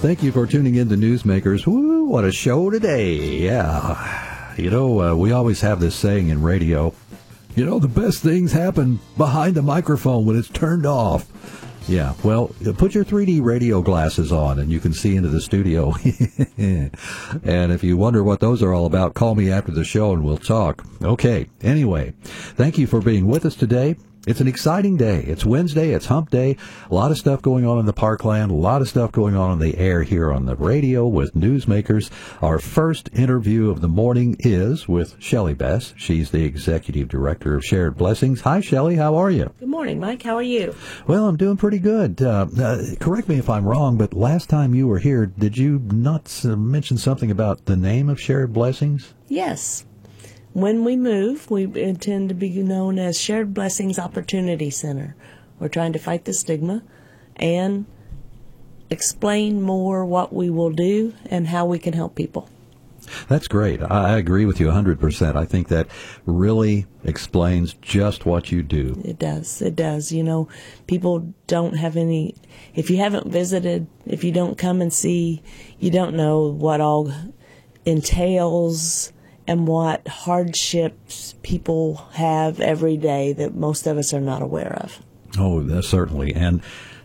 Thank you for tuning in to Newsmakers. Woo, what a show today. Yeah. We always have this saying in radio, the best things happen behind the microphone when it's turned off. Yeah, well, put your 3D radio glasses on and you can see into the studio. And if you wonder what those are all about, call me after the show and we'll talk. Okay, anyway, thank you for being with us today. It's an exciting day. It's Wednesday. It's hump day. A lot of stuff going on in the parkland. A lot of stuff going on the air here on the radio with Newsmakers. Our first interview of the morning is with Shelley Bess. She's the Executive Director of Shared Blessings. Hi, Shelley. How are you? Good morning, Mike. How are you? Well, I'm doing pretty good. Correct me if I'm wrong, but last time you were here, did you not mention something about the name of Shared Blessings? Yes. When we move, we intend to be known as Shared Blessings Opportunity Center. We're trying to fight the stigma and explain more what we will do and how we can help people. That's great. I agree with you 100%. I think that really explains just what you do. It does. It does. People don't have any, if you haven't visited, if you don't come and see, you don't know what all entails and what hardships people have every day that most of us are not aware of. Oh, certainly. And,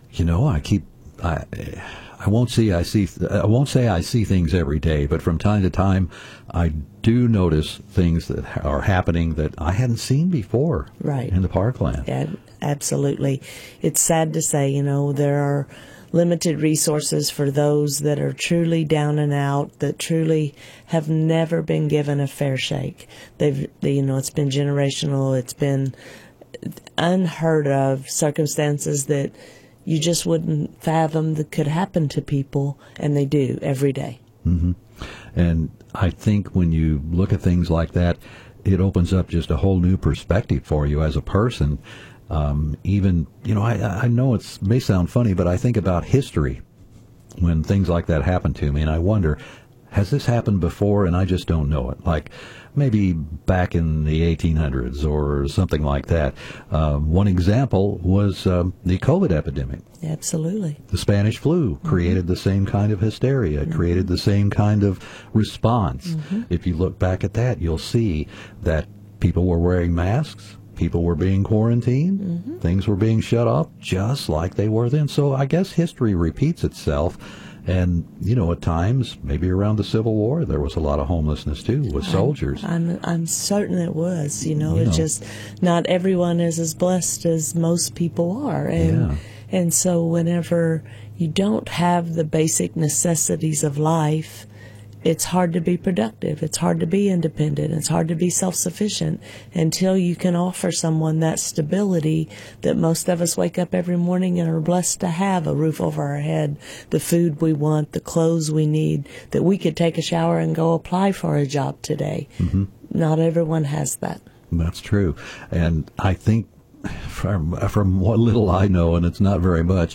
I won't say I see things every day, but from time to time, I do notice things that are happening that I hadn't seen before. Right. In the parkland. Yeah, absolutely. It's sad to say, there are limited resources for those that are truly down and out, that truly have never been given a fair shake. It's been generational. It's been unheard of circumstances that you just wouldn't fathom that could happen to people, and they do every day. Mm-hmm. And I think when you look at things like that, it opens up just a whole new perspective for you as a person. I know it may sound funny, but I think about history when things like that happen to me, and I wonder, has this happened before and I just don't know it? Like maybe back in the 1800s or something like that. One example was the COVID epidemic. Absolutely. The Spanish flu created the same kind of hysteria, created the same kind of response. If you look back at that, you'll see that people were wearing masks. People were being quarantined. Things were being shut off just like they were then. So I guess history repeats itself. And, at times, maybe around the Civil War, there was a lot of homelessness, too, with soldiers. I'm certain it was. It's just not everyone is as blessed as most people are. And so whenever you don't have the basic necessities of life, it's hard to be productive. It's hard to be independent. It's hard to be self-sufficient until you can offer someone that stability that most of us wake up every morning and are blessed to have: a roof over our head, the food we want, the clothes we need, that we could take a shower and go apply for a job today. Not everyone has that. That's true. And I think from what little I know, and it's not very much,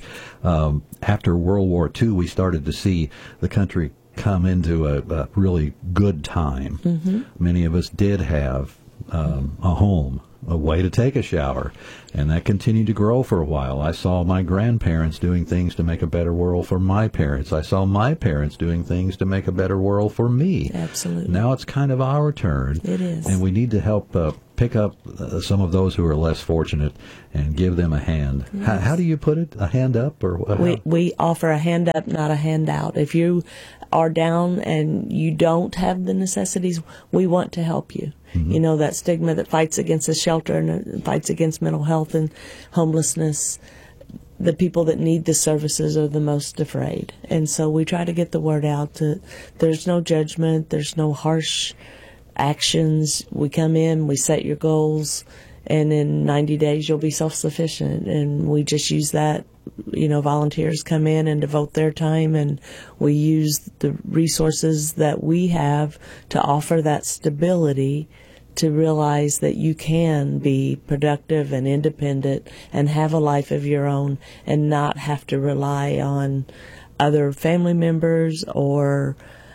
after World War II, we started to see the country come into a really good time. Many of us did have a home, a way to take a shower, and that continued to grow for a while. I saw my grandparents doing things to make a better world for my parents. I saw my parents doing things to make a better world for me. Absolutely. Now it's kind of our turn. It is. And we need to help pick up some of those who are less fortunate and give them a hand. Yes. How do you put it? A hand up? Or we offer a hand up, not a handout. If you are down and you don't have the necessities, we want to help you. That stigma that fights against the shelter and fights against mental health and homelessness, the people that need the services are the most afraid. And so we try to get the word out that there's no judgment, there's no harsh actions. We come in, we set your goals, and in 90 days you'll be self-sufficient. And we just use that. Volunteers come in and devote their time, and we use the resources that we have to offer that stability to realize that you can be productive and independent and have a life of your own and not have to rely on other family members or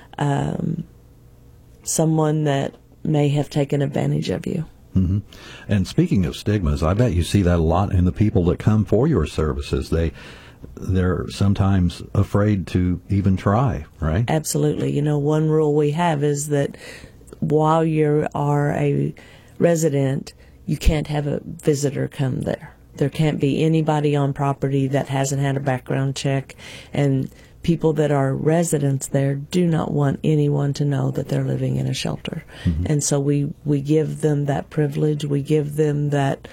someone that may have taken advantage of you. And speaking of stigmas, I bet you see that a lot in the people that come for your services. They they're sometimes afraid to even try, right? Absolutely. One rule we have is that while you are a resident, you can't have a visitor come there. There can't be anybody on property that hasn't had a background check, and people that are residents there do not want anyone to know that they're living in a shelter. Mm-hmm. And so we give them that privilege. We give them that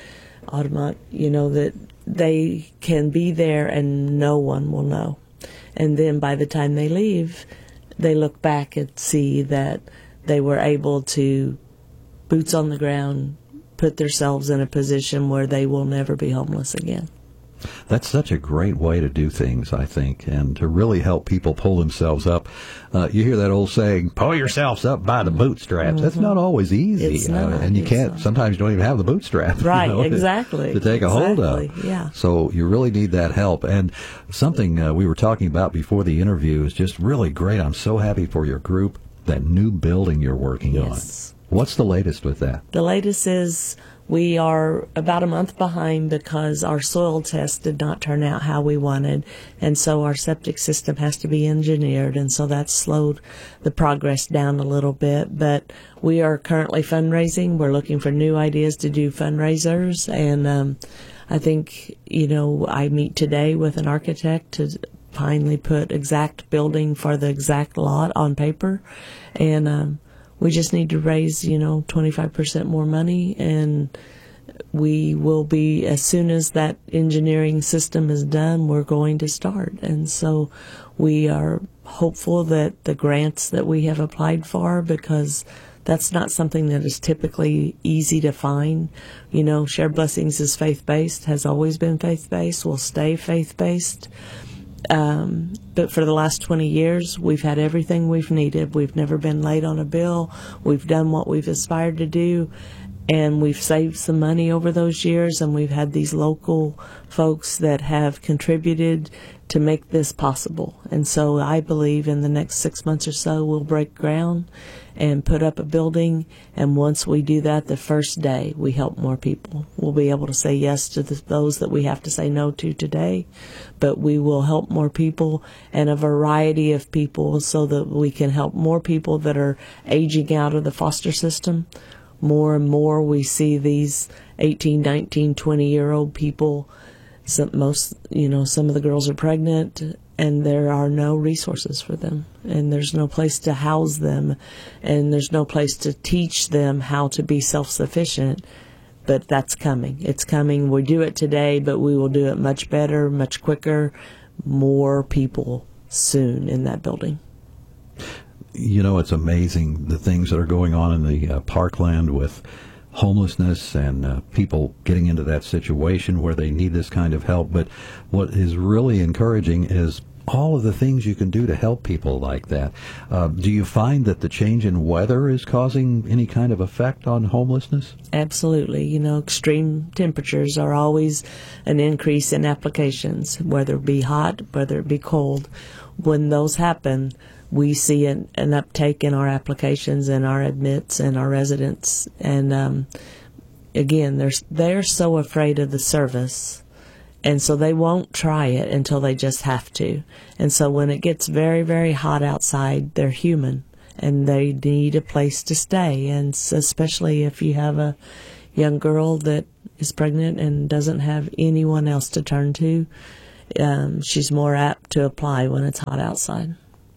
that they can be there and no one will know. And then by the time they leave, they look back and see that they were able to, boots on the ground, put themselves in a position where they will never be homeless again. That's such a great way to do things, I think, and to really help people pull themselves up. You hear that old saying, pull yourselves up by the bootstraps. Mm-hmm. That's not always easy. It's not, and you can't, sometimes you don't even have the bootstraps. Right, exactly. To take a hold of. Yeah. So you really need that help. And something we were talking about before the interview is just really great. I'm so happy for your group, that new building you're working on. What's the latest with that? The latest is we are about a month behind because our soil test did not turn out how we wanted, and so our septic system has to be engineered, and so that's slowed the progress down a little bit. But we are currently fundraising. We're looking for new ideas to do fundraisers, and I think, I meet today with an architect to finally put exact building for the exact lot on paper, and we just need to raise, 25% more money, and we will be, as soon as that engineering system is done, we're going to start. And so we are hopeful that the grants that we have applied for, because that's not something that is typically easy to find. Shared Blessings is faith-based, has always been faith-based, will stay faith-based. But for the last 20 years, we've had everything we've needed. We've never been late on a bill. We've done what we've aspired to do, and we've saved some money over those years, and we've had these local folks that have contributed to make this possible. And so I believe in the next 6 months or so, we'll break ground and put up a building, and once we do that, the first day, we help more people. We'll be able to say yes to those that we have to say no to today, but we will help more people, and a variety of people, so that we can help more people that are aging out of the foster system. More and more we see these 18, 19, 20-year-old people. Some of the girls are pregnant, and there are no resources for them, and there's no place to house them, and there's no place to teach them how to be self-sufficient. But that's coming. It's coming. We do it today, but we will do it much better, much quicker, more people soon in that building. It's amazing the things that are going on in the parkland with homelessness and people getting into that situation where they need this kind of help. But what is really encouraging is all of the things you can do to help people like that. Do you find that the change in weather is causing any kind of effect on homelessness? Absolutely. Extreme temperatures are always an increase in applications, whether it be hot, whether it be cold. When those happen, we see an uptake in our applications and our admits and our residents. And again, they're so afraid of the service, and so they won't try it until they just have to. And so when it gets very, very hot outside, they're human, and they need a place to stay. And especially if you have a young girl that is pregnant and doesn't have anyone else to turn to, she's more apt to apply when it's hot outside.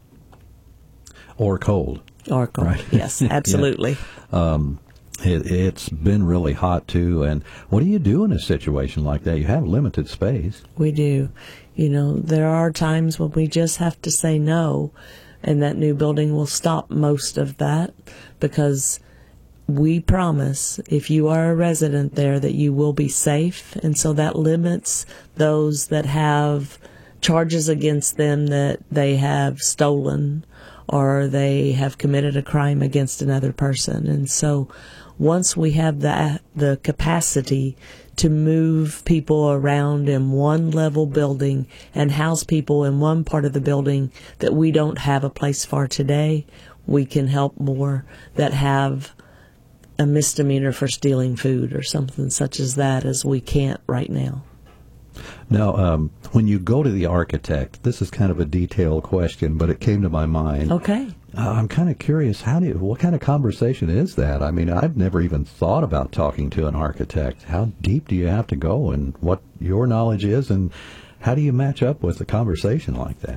Or cold. Or cold, right? Yes, absolutely. It's been really hot, too. And what do you do in a situation like that? You have limited space. We do. There are times when we just have to say no, and that new building will stop most of that, because we promise, if you are a resident there, that you will be safe. And so that limits those that have charges against them that they have stolen or they have committed a crime against another person. And so once we have the capacity to move people around in one level building and house people in one part of the building that we don't have a place for today, we can help more that have a misdemeanor for stealing food or something such as that, as we can't right now. Now, when you go to the architect, this is kind of a detailed question, but it came to my mind. Okay. I'm kind of curious, what kind of conversation is that? I mean, I've never even thought about talking to an architect. How deep do you have to go, and what your knowledge is, and how do you match up with a conversation like that?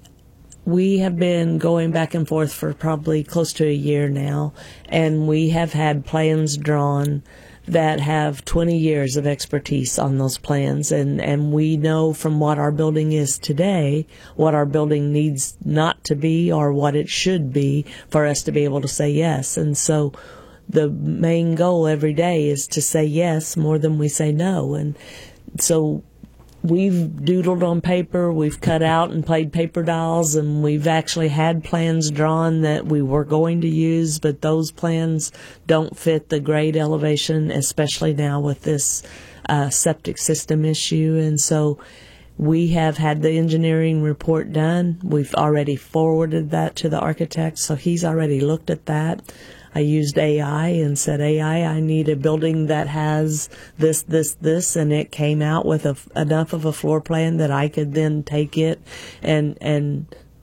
We have been going back and forth for probably close to a year now, and we have had plans drawn that have 20 years of expertise on those plans, and we know from what our building is today, what our building needs not to be or what it should be for us to be able to say yes. And so the main goal every day is to say yes more than we say no. And so we've doodled on paper, we've cut out and played paper dolls, and we've actually had plans drawn that we were going to use, but those plans don't fit the grade elevation, especially now with this septic system issue. And so we have had the engineering report done. We've already forwarded that to the architect, so he's already looked at that. I used AI and said, AI, I need a building that has this, and it came out with enough of a floor plan that I could then take it and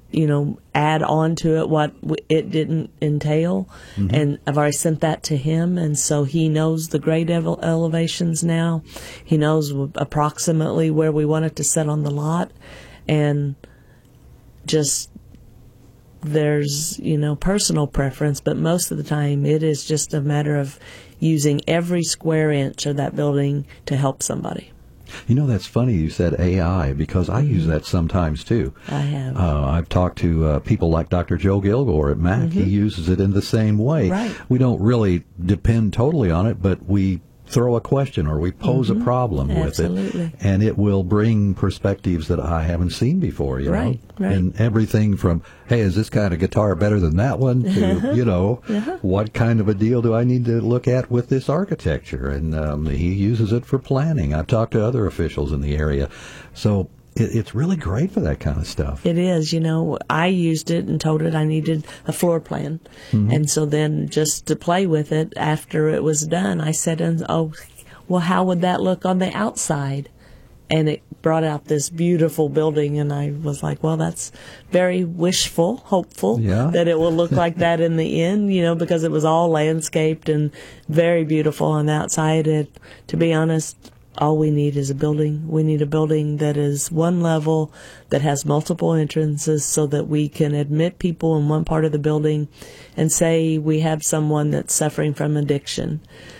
add on to it what it didn't entail. Mm-hmm. And I've already sent that to him, and so he knows the grade elevations now. He knows approximately where we want it to sit on the lot, and just there's, personal preference, but most of the time it is just a matter of using every square inch of that building to help somebody. That's funny you said AI, because I use that sometimes too. I have. I've talked to people like Dr. Joe Gilgore at Mac. Mm-hmm. He uses it in the same way. Right. We don't really depend totally on it, but we throw a question or we pose a problem with it, and it will bring perspectives that I haven't seen before, Right. And everything from, hey, is this kind of guitar better than that one, to, what kind of a deal do I need to look at with this architecture? And he uses it for planning. I've talked to other officials in the area. So it's really great for that kind of stuff. It is. I used it and told it I needed a floor plan. Mm-hmm. And so then just to play with it after it was done, I said, how would that look on the outside? And it brought out this beautiful building, and I was like, well, that's very wishful, hopeful that it will look like that in the end, because it was all landscaped and very beautiful on the outside. To be honest, all we need is a building. We need a building that is one level, that has multiple entrances, so that we can admit people in one part of the building and say we have someone that's suffering from addiction.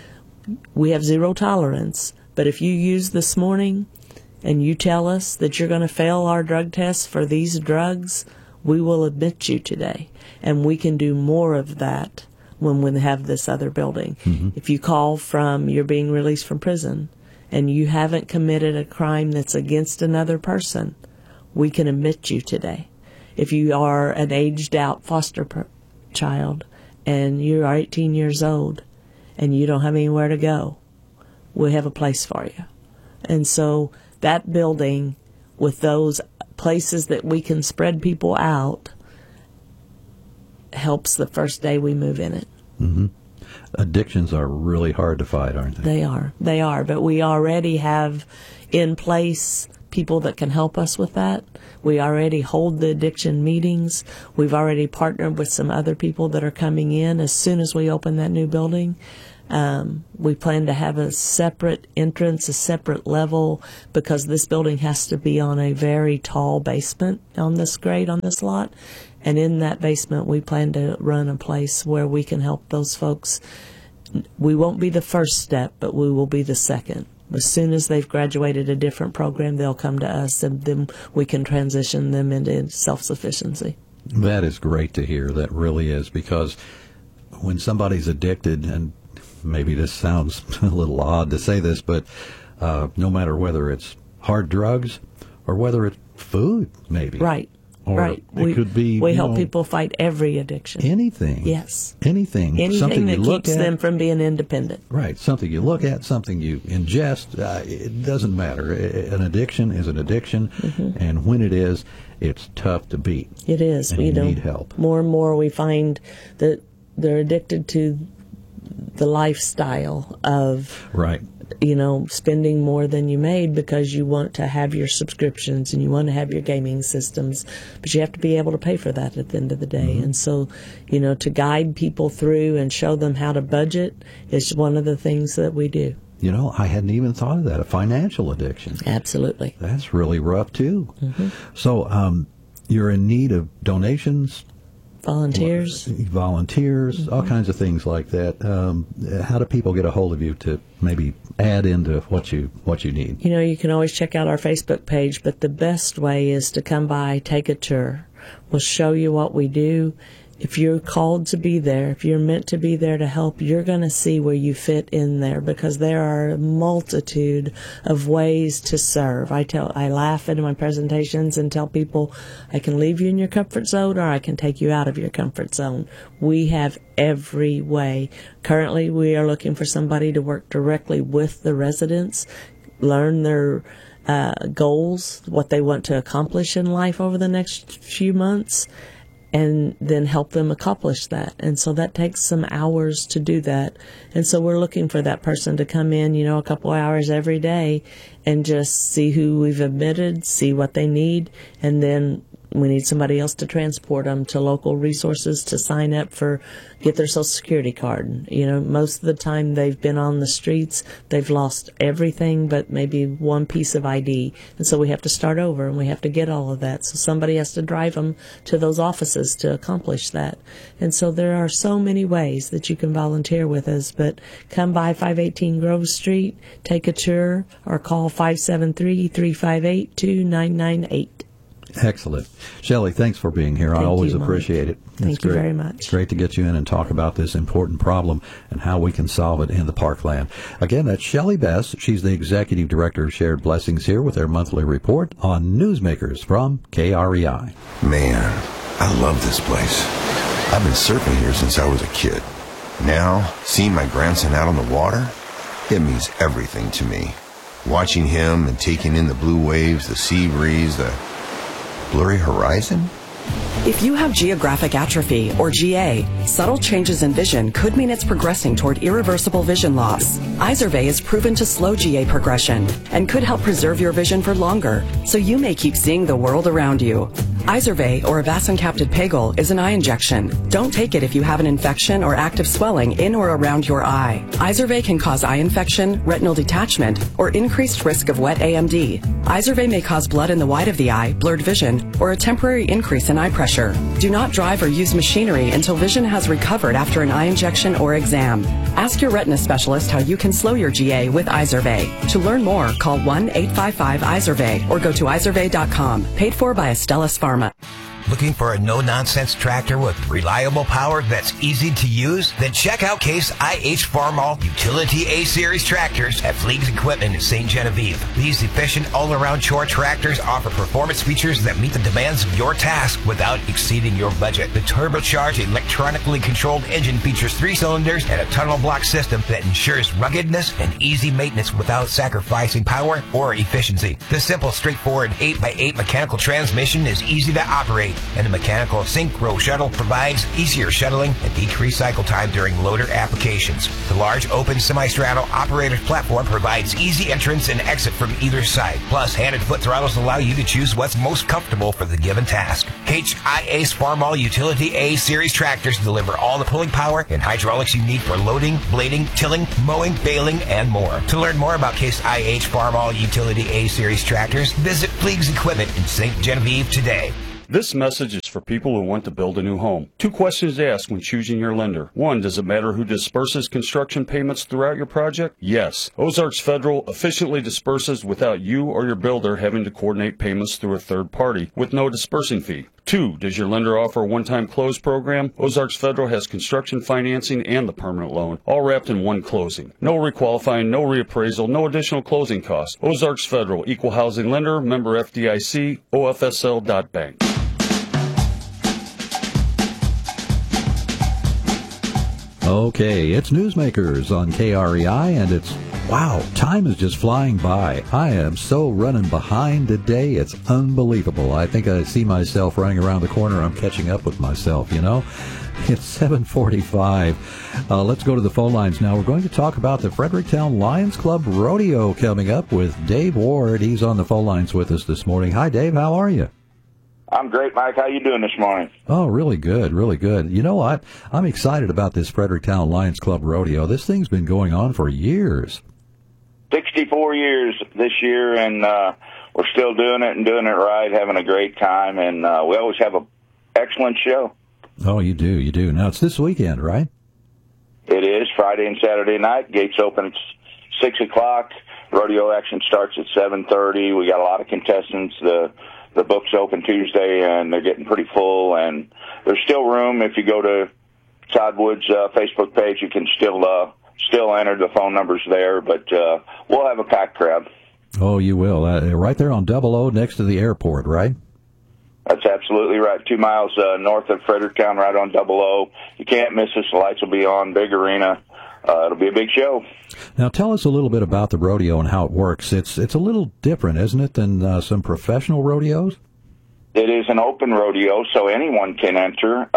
We have zero tolerance, but if you use this morning and you tell us that you're going to fail our drug tests for these drugs, we will admit you today. And we can do more of that when we have this other building. Mm-hmm. If you call from you're being released from prison, and you haven't committed a crime that's against another person, we can admit you today. If you are an aged-out foster child and you are 18 years old and you don't have anywhere to go, we have a place for you. And so that building with those places that we can spread people out helps the first day we move in it. Mm-hmm. Addictions are really hard to fight, aren't they? They are, but we already have in place people that can help us with that. We already hold the addiction meetings. We've already partnered with some other people that are coming in as soon as we open that new building. We plan to have a separate entrance, a separate level, because this building has to be on a very tall basement on this grade, on this lot. And in that basement, we plan to run a place where we can help those folks. We won't be the first step, but we will be the second. As soon as they've graduated a different program, they'll come to us, and then we can transition them into self-sufficiency. That is great to hear. That really is, because when somebody's addicted, and maybe this sounds a little odd to say this, but no matter whether it's hard drugs or whether it's food, maybe. Right. Or right. It could be. We help people fight every addiction. Anything. Yes. Anything. Anything that keeps them from being independent. Right. Something you look at, something you ingest. It doesn't matter. An addiction is an addiction, mm-hmm. and when it is, it's tough to beat. It is. And you need help. More and more, we find that they're addicted to the lifestyle of spending more than you made because you want to have your subscriptions and you want to have your gaming systems, but you have to be able to pay for that at the end of the day. And so, to guide people through and show them how to budget is one of the things that we do. I hadn't even thought of that, a financial addiction. Absolutely. That's really rough, too. So you're in need of donations? Volunteers, all kinds of things like that. How do people get a hold of you to maybe add into what you need? You can always check out our Facebook page, but the best way is to come by, take a tour. We'll show you what we do. If you're called to be there, if you're meant to be there to help, you're going to see where you fit in there, because there are a multitude of ways to serve. I laugh in my presentations and tell people, I can leave you in your comfort zone or I can take you out of your comfort zone. We have every way. Currently, we are looking for somebody to work directly with the residents, learn their goals, what they want to accomplish in life over the next few months, and then help them accomplish that. And so that takes some hours to do that. And so we're looking for that person to come in, a couple hours every day and just see who we've admitted, see what they need, and then we need somebody else to transport them to local resources to sign up for, get their Social Security card. Most of the time they've been on the streets, they've lost everything but maybe one piece of ID. And so we have to start over and we have to get all of that. So somebody has to drive them to those offices to accomplish that. And so there are so many ways that you can volunteer with us, but come by 518 Grove Street, take a tour, or call 573-358-2998. Excellent. Shelley, thanks for being here. I always appreciate it. Thank you very much. It's great to get you in and talk about this important problem and how we can solve it in the parkland. Again, that's Shelley Best. She's the Executive Director of Shared Blessings here with their monthly report on Newsmakers from KREI. Man, I love this place. I've been surfing here since I was a kid. Now, seeing my grandson out on the water, it means everything to me. Watching him and taking in the blue waves, the sea breeze, the blurry horizon? If you have geographic atrophy, or GA, subtle changes in vision could mean it's progressing toward irreversible vision loss. Izervay is proven to slow GA progression and could help preserve your vision for longer, so you may keep seeing the world around you. Izervay, or avacincaptad pegol, is an eye injection. Don't take it if you have an infection or active swelling in or around your eye. Izervay can cause eye infection, retinal detachment, or increased risk of wet AMD. Izervay may cause blood in the white of the eye, blurred vision, or a temporary increase in eye pressure. Do not drive or use machinery until vision has recovered after an eye injection or exam. Ask your retina specialist how you can slow your GA with Izervay. To learn more, call 1-855-IZERVAY or go to izervay.com. Paid for by Astellas Pharma. Looking for a no-nonsense tractor with reliable power that's easy to use? Then check out Case IH Farmall Utility A-Series tractors at Fleegs Equipment in St. Genevieve. These efficient all-around chore tractors offer performance features that meet the demands of your task without exceeding your budget. The turbocharged, electronically controlled engine features 3 cylinders and a tunnel block system that ensures ruggedness and easy maintenance without sacrificing power or efficiency. The simple, straightforward 8x8 mechanical transmission is easy to operate, and the mechanical synchro shuttle provides easier shuttling and decreased cycle time during loader applications. The large open semi-straddle operator's platform provides easy entrance and exit from either side. Plus, hand and foot throttles allow you to choose what's most comfortable for the given task. HIA's Farmall Utility A-Series tractors deliver all the pulling power and hydraulics you need for loading, blading, tilling, mowing, baling, and more. To learn more about Case IH Farmall Utility A-Series tractors, visit Fleegs Equipment in St. Genevieve today. This message is for people who want to build a new home. 2 questions to ask when choosing your lender. 1, does it matter who disperses construction payments throughout your project? Yes. Ozarks Federal efficiently disperses without you or your builder having to coordinate payments through a third party with no dispersing fee. 2, does your lender offer a one-time close program? Ozarks Federal has construction financing and the permanent loan, all wrapped in one closing. No requalifying, no reappraisal, no additional closing costs. Ozarks Federal, Equal Housing Lender, member FDIC, OFSL.bank. Okay, it's Newsmakers on KREI, and wow, time is just flying by. I am so running behind today, it's unbelievable. I think I see myself running around the corner, I'm catching up with myself, It's 7:45. Let's go to the phone lines now. We're going to talk about the Fredericktown Lions Club Rodeo coming up with Dave Ward. He's on the phone lines with us this morning. Hi, Dave. How are you? I'm great, Mike. How you doing this morning? Oh, really good, really good. You know what? I'm excited about this Fredericktown Lions Club Rodeo. This thing's been going on for years. 64 years this year, and we're still doing it and doing it right, having a great time, and we always have an excellent show. Oh, you do, you do. Now, it's this weekend, right? It is, Friday and Saturday night. Gates open at 6 o'clock. Rodeo action starts at 7:30. We got a lot of contestants. The books open Tuesday, and they're getting pretty full, and there's still room. If you go to Todd Wood's Facebook page, you can still enter. The phone numbers there, but we'll have a packed crowd. Oh, you will. Right there on 00 next to the airport, right? That's absolutely right. 2 miles north of Fredericktown, right on 00. You can't miss us. The lights will be on, big arena. It'll be a big show. Now, tell us a little bit about the rodeo and how it works. It's a little different, isn't it, than some professional rodeos? It is an open rodeo, so anyone can enter.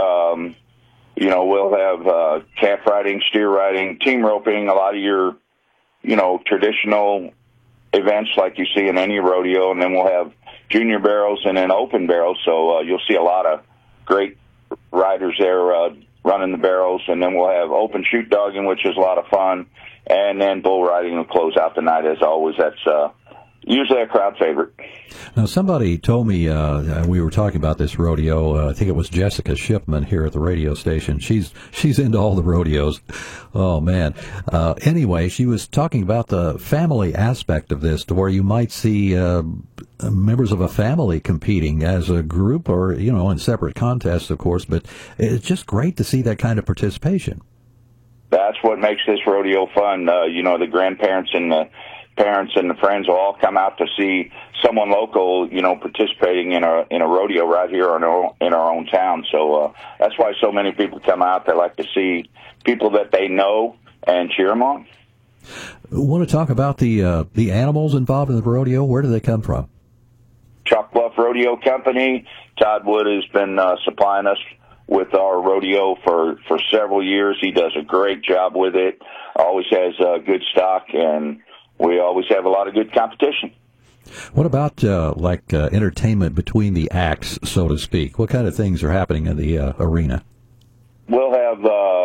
We'll have calf riding, steer riding, team roping, a lot of your, traditional events like you see in any rodeo, and then we'll have junior barrels and then open barrels, so you'll see a lot of great riders there running the barrels, and then we'll have open shoot dogging, which is a lot of fun, and then bull riding will close out the night as always. That's usually a crowd favorite. Now, somebody told me, we were talking about this rodeo, I think it was Jessica Shipman here at the radio station. She's into all the rodeos. Oh, man. Anyway, she was talking about the family aspect of this, to where you might see members of a family competing as a group or, in separate contests, of course, but it's just great to see that kind of participation. That's what makes this rodeo fun. The grandparents and the parents and the friends will all come out to see someone local, participating in a rodeo right here in our own town. So that's why so many people come out. They like to see people that they know and cheer them on. I want to talk about the animals involved in the rodeo. Where do they come from? Chalk Bluff Rodeo Company. Todd Wood has been supplying us with our rodeo for several years. He does a great job with it. Always has good stock, and we always have a lot of good competition. What about entertainment between the acts, so to speak? What kind of things are happening in the arena? We'll have,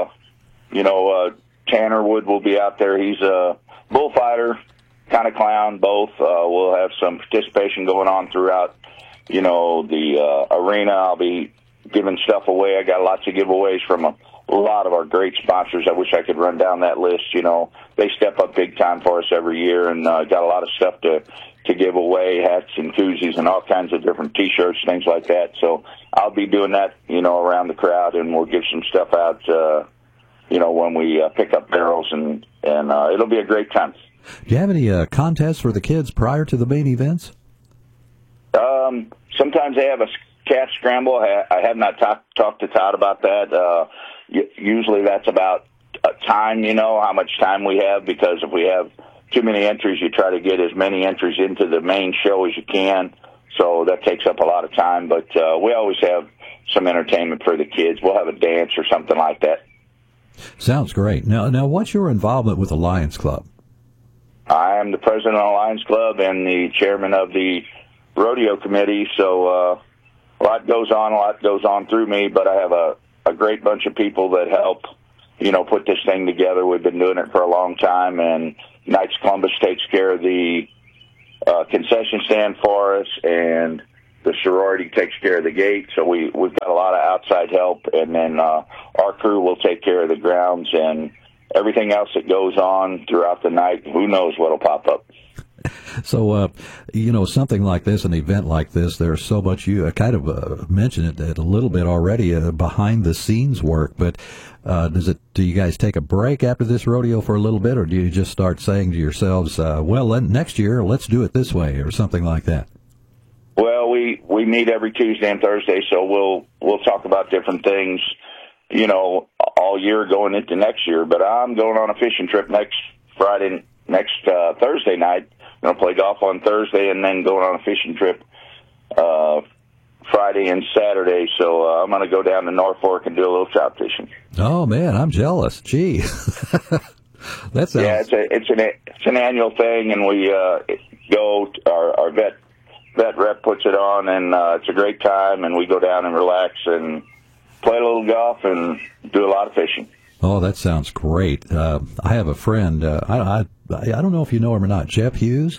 Tanner Wood will be out there. He's a bullfighter, kind of clown, both. We'll have some participation going on throughout, the arena. I'll be giving stuff away. I got lots of giveaways from a lot of our great sponsors. I wish I could run down that list. They step up big time for us every year, and got a lot of stuff to give away, hats and koozies and all kinds of different T-shirts, things like that. So I'll be doing that, around the crowd, and we'll give some stuff out, when we pick up barrels, and it'll be a great time. Do you have any contests for the kids prior to the main events? Sometimes they have a calf scramble. I have not talked to Todd about that. Usually that's about time, how much time we have, because if we have too many entries, you try to get as many entries into the main show as you can. So that takes up a lot of time, but we always have some entertainment for the kids. We'll have a dance or something like that. Sounds great. Now, what's your involvement with the Lions Club? I am the president of the Lions Club and the chairman of the rodeo committee, so a lot goes on through me, but I have a great bunch of people that help, put this thing together. We've been doing it for a long time, and Knights Columbus takes care of the concession stand for us, and the sorority takes care of the gate, so we've got a lot of outside help, and then our crew will take care of the grounds and everything else that goes on throughout the night. Who knows what'll pop up. So, something like this, an event like this, there's so much, you kind of mentioned it a little bit already, behind-the-scenes work, but do you guys take a break after this rodeo for a little bit, or do you just start saying to yourselves, next year, let's do it this way, or something like that? Well, we meet every Tuesday and Thursday, so we'll talk about different things, all year going into next year, but I'm going on a fishing trip next Thursday night. Play golf on Thursday and then going on a fishing trip Friday and Saturday, so I'm going to go down to North Fork and do a little trout fishing. Oh man, I'm jealous. Gee, that sounds. Yeah, it's an annual thing, and we go. Our vet rep puts it on, and it's a great time. And we go down and relax and play a little golf and do a lot of fishing. Oh, that sounds great. I have a friend. I don't know if you know him or not, Jeff Hughes.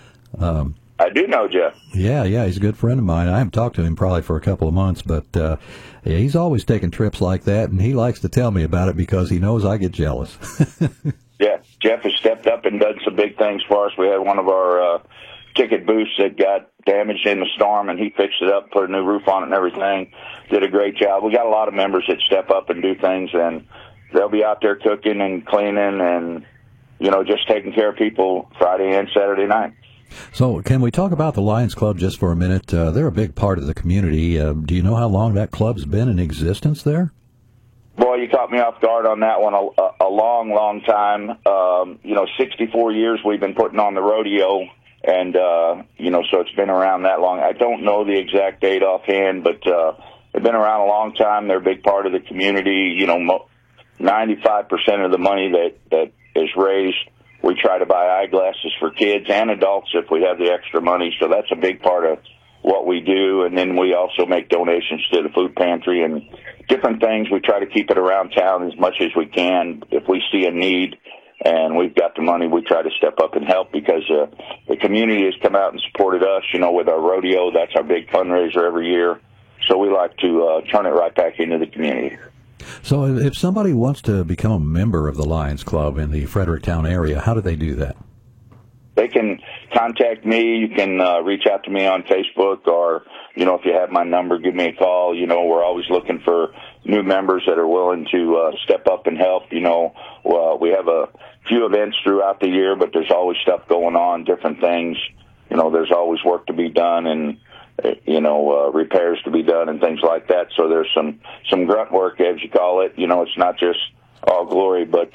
I do know Jeff. Yeah, he's a good friend of mine. I haven't talked to him probably for a couple of months, but he's always taking trips like that, and he likes to tell me about it because he knows I get jealous. Yeah, Jeff has stepped up and done some big things for us. We had one of our ticket booths that got damaged in the storm, and he fixed it up, put a new roof on it and everything. Did a great job. We got a lot of members that step up and do things, and they'll be out there cooking and cleaning and, just taking care of people Friday and Saturday night. So can we talk about the Lions Club just for a minute? They're a big part of the community. Do you know how long that club's been in existence there? Boy, you caught me off guard on that one. A long, long time. 64 years we've been putting on the rodeo, and, so it's been around that long. I don't know the exact date offhand, but they've been around a long time. They're a big part of the community. 95% of the money that is raised, we try to buy eyeglasses for kids and adults if we have the extra money. So that's a big part of what we do. And then we also make donations to the food pantry and different things. We try to keep it around town as much as we can. If we see a need and we've got the money, we try to step up and help because the community has come out and supported us, with our rodeo. That's our big fundraiser every year. So we like to turn it right back into the community. So if somebody wants to become a member of the Lions Club in the Fredericktown area, how do they do that? They can contact me. You can reach out to me on Facebook or, if you have my number, give me a call. We're always looking for new members that are willing to step up and help. We have a few events throughout the year, but there's always stuff going on, different things. There's always work to be done and repairs to be done and things like that. So there's some grunt work, as you call it. It's not just all glory, but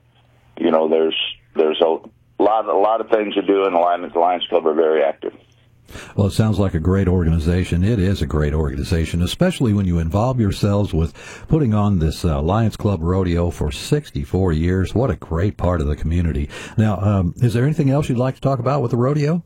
there's a lot of things to do, and the Lions Club are very active. Well, it sounds like a great organization. It is a great organization, especially when you involve yourselves with putting on this Lions Club Rodeo for 64 years. What a great part of the community. Now, is there anything else you'd like to talk about with the rodeo?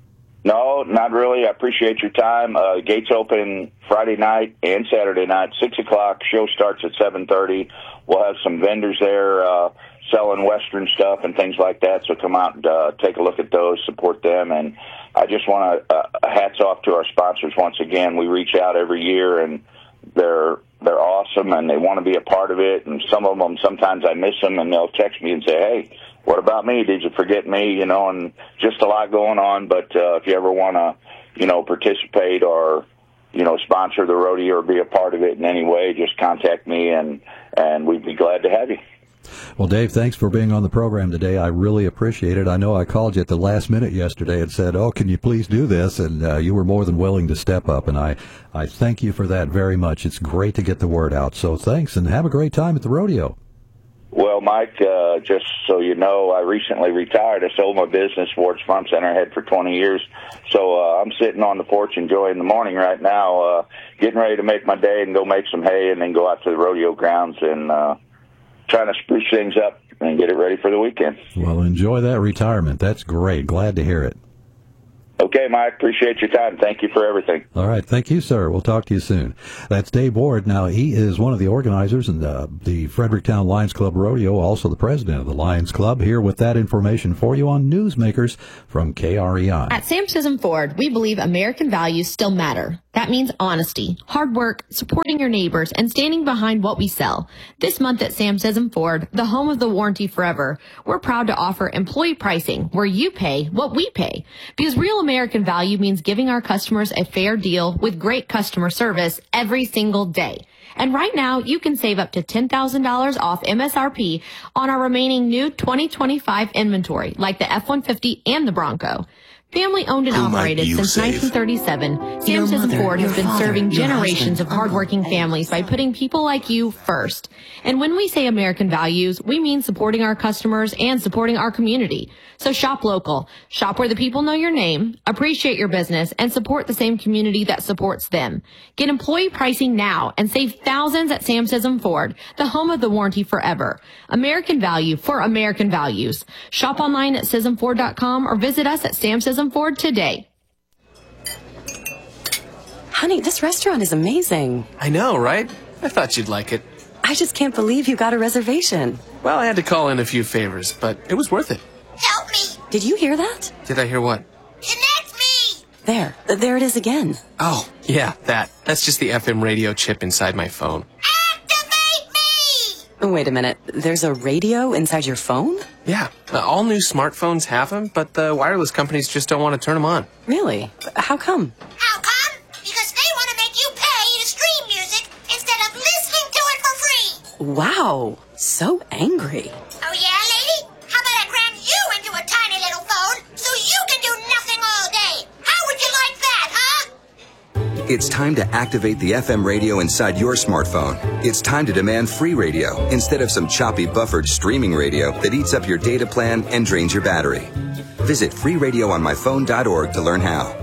No, not really. I appreciate your time. Gates open Friday night and Saturday night, 6 o'clock. Show starts at 7:30. We'll have some vendors there selling Western stuff and things like that. So come out and take a look at those, support them. And I just want to hats off to our sponsors once again. We reach out every year, and they're awesome, and they want to be a part of it. And some of them, sometimes I miss them, and they'll text me and say, hey, what about me? Did you forget me? And just a lot going on. But if you ever want to, participate or, sponsor the rodeo or be a part of it in any way, just contact me, and we'd be glad to have you. Well, Dave, thanks for being on the program today. I really appreciate it. I know I called you at the last minute yesterday and said, can you please do this? And you were more than willing to step up, and I thank you for that very much. It's great to get the word out. So thanks, and have a great time at the rodeo. Well, Mike, just so you know, I recently retired. I sold my business, Ward's Farm Center, I had for 20 years. So I'm sitting on the porch enjoying the morning right now, getting ready to make my day and go make some hay and then go out to the rodeo grounds and trying to spruce things up and get it ready for the weekend. Well, enjoy that retirement. That's great. Glad to hear it. Okay, Mike, appreciate your time. Thank you for everything. All right. Thank you, sir. We'll talk to you soon. That's Dave Ward. Now, he is one of the organizers in the Fredericktown Lions Club Rodeo, also the president of the Lions Club, here with that information for you on Newsmakers from KREI. At Sam Sism Ford, we believe American values still matter. That means honesty, hard work, supporting your neighbors, and standing behind what we sell. This month at Sam Sism Ford, the home of the warranty forever, we're proud to offer employee pricing where you pay what we pay. Because real American value means giving our customers a fair deal with great customer service every single day. And right now, you can save up to $10,000 off MSRP on our remaining new 2025 inventory, like the F-150 and the Bronco. Family owned and Who might operated you since save? 1937, Sam Your Sisson mother, Ford has your been father, serving your generations of husband, hardworking uncle, families by putting people like you first. And when we say American values, we mean supporting our customers and supporting our community. So shop local. Shop where the people know your name, appreciate your business, and support the same community that supports them. Get employee pricing now and save thousands at Sam Sisson Ford, the home of the warranty forever. American value for American values. Shop online at SissonFord.com or visit us at Sam Sisson Ford today. Honey, this restaurant is amazing. I know, right? I thought you'd like it. I just can't believe you got a reservation. Well, I had to call in a few favors, but it was worth it. Help me! Did you hear that? Did I hear what? Connect me! There it is again. Oh, yeah, that. That's just the FM radio chip inside my phone. Activate me! Wait a minute. There's a radio inside your phone? Yeah, all new smartphones have them, but the wireless companies just don't want to turn them on. Really? How come? How come? Because they want to make you pay to stream music instead of listening to it for free! Wow. So angry. Oh yeah, lady? How about I cram you into a tiny little phone so you can do nothing all day? How would you like that, huh? It's time to activate the FM radio inside your smartphone. It's time to demand free radio instead of some choppy buffered streaming radio that eats up your data plan and drains your battery. Visit freeradioonmyphone.org to learn how.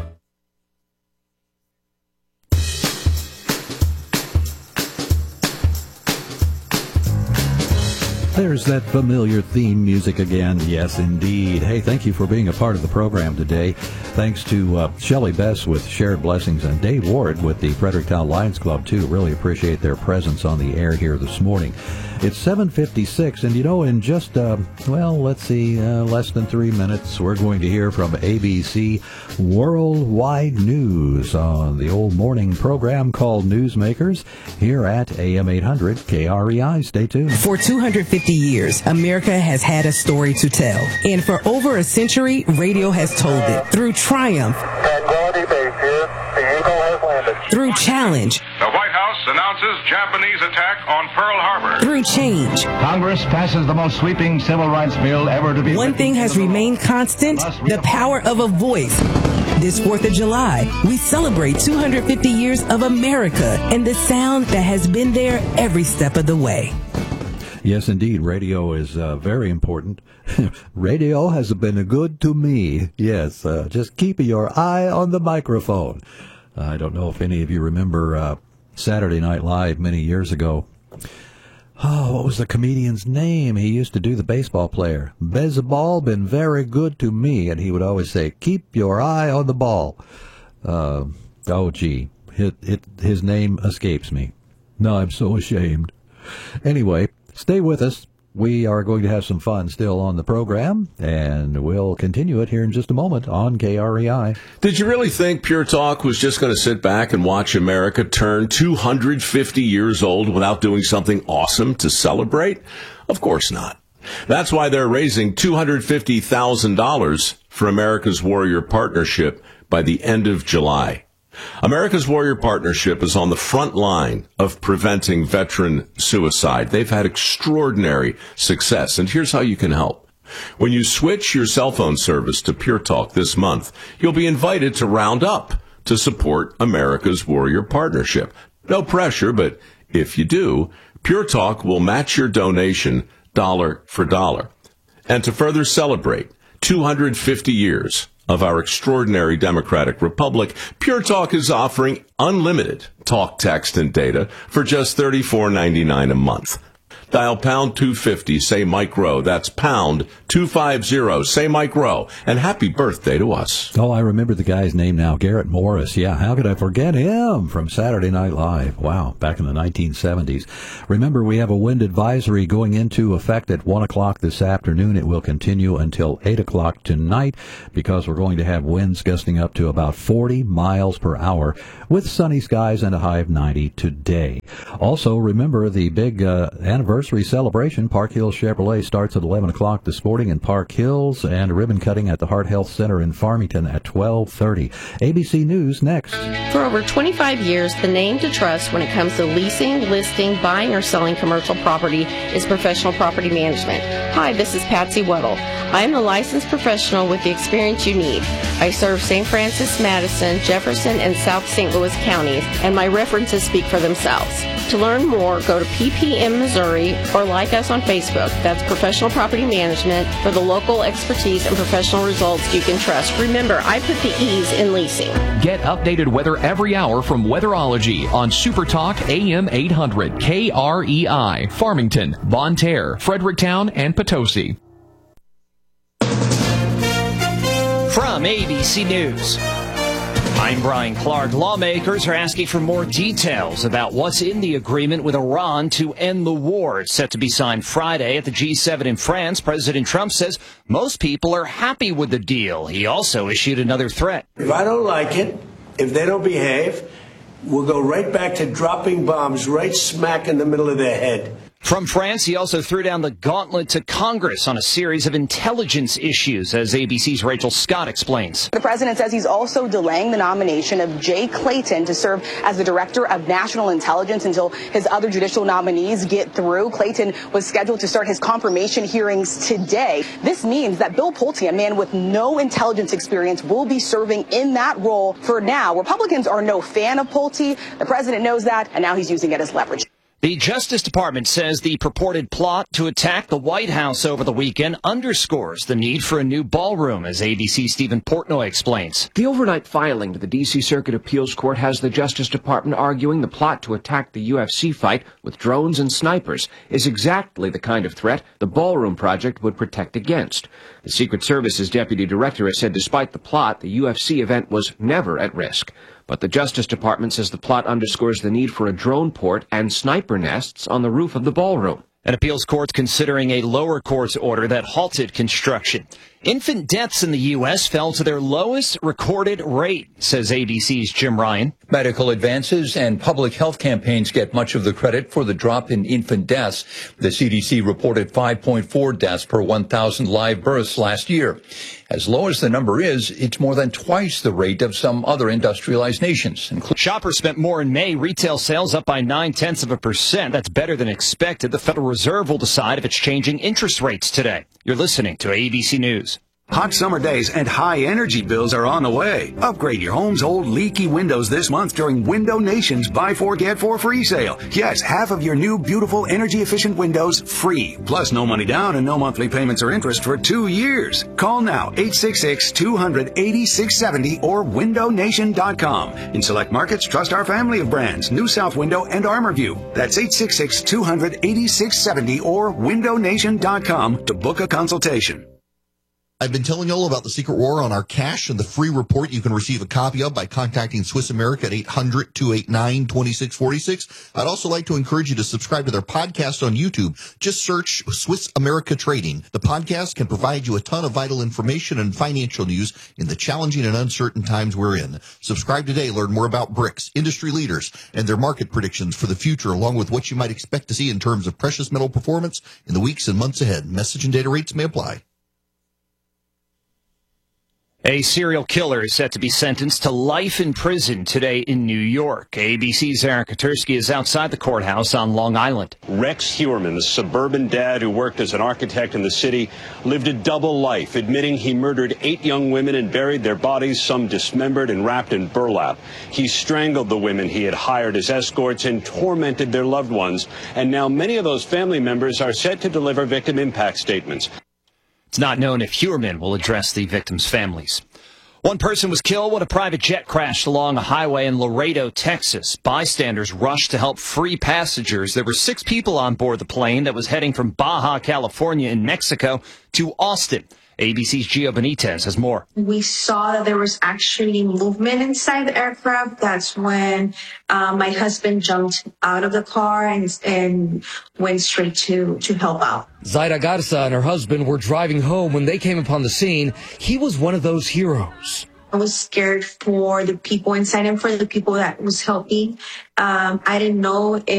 There's that familiar theme music again. Yes, indeed. Hey, thank you for being a part of the program today. Thanks to Shelley Bess with Shared Blessings and Dave Ward with the Fredericktown Lions Club, too. Really appreciate their presence on the air here this morning. It's 7:56, and in just, less than 3 minutes, we're going to hear from ABC Worldwide News on the old morning program called Newsmakers here at AM 800 KREI. Stay tuned. For 250 years, America has had a story to tell. And for over a century, radio has told it. Through triumph, Tranquility Base here. The Eagle has landed. through challenge, The White House announces Japanese attack on Pearl Harbor. through change. Congress passes the most sweeping civil rights bill ever to be One thing has remained constant, the power of a voice. This 4th of July, we celebrate 250 years of America and the sound that has been there every step of the way. Yes, indeed. Radio is very important. Radio has been good to me. Yes, just keep your eye on the microphone. I don't know if any of you remember Saturday Night Live many years ago. Oh, what was the comedian's name? He used to do the baseball player. Baseball been very good to me. And he would always say, keep your eye on the ball. His name escapes me. No, I'm so ashamed. Anyway, stay with us. We are going to have some fun still on the program, and we'll continue it here in just a moment on KREI. Did you really think Pure Talk was just going to sit back and watch America turn 250 years old without doing something awesome to celebrate? Of course not. That's why they're raising $250,000 for America's Warrior Partnership by the end of July. America's Warrior Partnership is on the front line of preventing veteran suicide. They've had extraordinary success, and here's how you can help. When you switch your cell phone service to Pure Talk this month, you'll be invited to round up to support America's Warrior Partnership. No pressure, but if you do, Pure Talk will match your donation dollar for dollar. And to further celebrate 250 years of our extraordinary democratic republic, Pure Talk is offering unlimited talk, text, and data for just $34.99 a month. Dial pound 250, say Mike Rowe. That's pound 250, say Mike Rowe. And happy birthday to us. Oh, I remember the guy's name now, Garrett Morris. Yeah, how could I forget him from Saturday Night Live? Wow, back in the 1970s. Remember, we have a wind advisory going into effect at 1 o'clock this afternoon. It will continue until 8 o'clock tonight because we're going to have winds gusting up to about 40 miles per hour with sunny skies and a high of 90 today. Also, remember the big anniversary celebration. Park Hills Chevrolet starts at 11 o'clock this morning in Park Hills, and a ribbon cutting at the Heart Health Center in Farmington at 12:30. ABC News next. For over 25 years, the name to trust when it comes to leasing, listing, buying, or selling commercial property is Professional Property Management. Hi, this is Patsy Weddle. I am the licensed professional with the experience you need. I serve St. Francis, Madison, Jefferson, and South St. Louis counties, and my references speak for themselves. To learn more, go to PPM Missouri or like us on Facebook. That's Professional Property Management for the local expertise and professional results you can trust. Remember, I put the E's in leasing. Get updated weather every hour from Weatherology on Super Talk AM 800 KREI, Farmington, Bonne Terre, Fredericktown, and Potosi. From ABC News, I'm Brian Clark. Lawmakers are asking for more details about what's in the agreement with Iran to end the war. It's set to be signed Friday at the G7 in France. President Trump says most people are happy with the deal. He also issued another threat. If I don't like it, if they don't behave, we'll go right back to dropping bombs right smack in the middle of their head. From France, he also threw down the gauntlet to Congress on a series of intelligence issues, as ABC's Rachel Scott explains. The president says he's also delaying the nomination of Jay Clayton to serve as the director of national intelligence until his other judicial nominees get through. Clayton was scheduled to start his confirmation hearings today. This means that Bill Pulte, a man with no intelligence experience, will be serving in that role for now. Republicans are no fan of Pulte. The president knows that, and now he's using it as leverage. The Justice Department says the purported plot to attack the White House over the weekend underscores the need for a new ballroom, as ABC's Stephen Portnoy explains. The overnight filing to the D.C. Circuit Appeals Court has the Justice Department arguing the plot to attack the UFC fight with drones and snipers is exactly the kind of threat the ballroom project would protect against. The Secret Service's deputy director has said despite the plot, the UFC event was never at risk. But the Justice Department says the plot underscores the need for a drone port and sniper nests on the roof of the ballroom. An appeals court's considering a lower court's order that halted construction. Infant deaths in the U.S. fell to their lowest recorded rate, says ABC's Jim Ryan. Medical advances and public health campaigns get much of the credit for the drop in infant deaths. The CDC reported 5.4 deaths per 1,000 live births last year. As low as the number is, it's more than twice the rate of some other industrialized nations. Shoppers spent more in May. Retail sales up by 0.9%. That's better than expected. The Federal Reserve will decide if it's changing interest rates today. You're listening to ABC News. Hot summer days and high energy bills are on the way. Upgrade your home's old leaky windows this month during Window Nation's Buy 4 Get 4 free sale. Yes, half of your new beautiful energy efficient windows free. Plus no money down and no monthly payments or interest for 2 years. Call now 866-200-8670 or windownation.com. In select markets, trust our family of brands, New South Window and ArmorView. That's 866-200-8670 or windownation.com to book a consultation. I've been telling you all about the secret war on our cash and the free report you can receive a copy of by contacting Swiss America at 800-289-2646. I'd also like to encourage you to subscribe to their podcast on YouTube. Just search Swiss America Trading. The podcast can provide you a ton of vital information and financial news in the challenging and uncertain times we're in. Subscribe today. Learn more about BRICS, industry leaders, and their market predictions for the future, along with what you might expect to see in terms of precious metal performance in the weeks and months ahead. Message and data rates may apply. A serial killer is set to be sentenced to life in prison today in New York. ABC's Aaron Katursky is outside the courthouse on Long Island. Rex Heuermann, the suburban dad who worked as an architect in the city, lived a double life, admitting he murdered 8 young women and buried their bodies, some dismembered and wrapped in burlap. He strangled the women he had hired as escorts and tormented their loved ones. And now many of those family members are set to deliver victim impact statements. It's not known if Heuermann will address the victims' families. One person was killed when a private jet crashed along a highway in Laredo, Texas. Bystanders rushed to help free passengers. There were 6 people on board the plane that was heading from Baja, California in Mexico to Austin. ABC's Gio Benitez has more. We saw that there was actually movement inside the aircraft. That's when my husband jumped out of the car and went straight to help out. Zaida Garza and her husband were driving home when they came upon the scene. He was one of those heroes. I was scared for the people inside and for the people that was helping. I didn't know if